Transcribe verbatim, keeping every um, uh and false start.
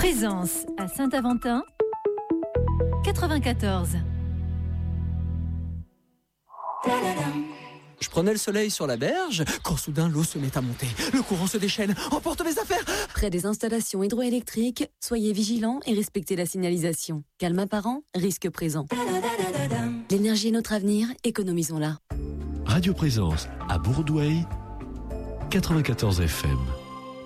Présence à Saint-Aventin, quatre-vingt-quatorze. Je prenais le soleil sur la berge, quand soudain l'eau se met à monter. Le courant se déchaîne, emporte mes affaires. Près des installations hydroélectriques, soyez vigilants et respectez la signalisation. Calme apparent, risque présent. L'énergie est notre avenir, économisons-la. Radio Présence à Bourdoueil, quatre-vingt-quatorze F M.